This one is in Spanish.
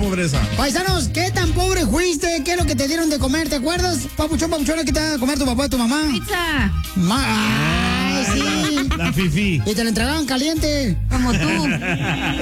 pobreza. Paisanos, ¿qué tan pobre fuiste? ¿Qué es lo que te dieron de comer? ¿Te acuerdas? Papuchón, ¿qué te da a comer tu papá y tu mamá? Pizza. ¡Ay, sí! La fifí. Y te lo entregaban caliente. Como tú.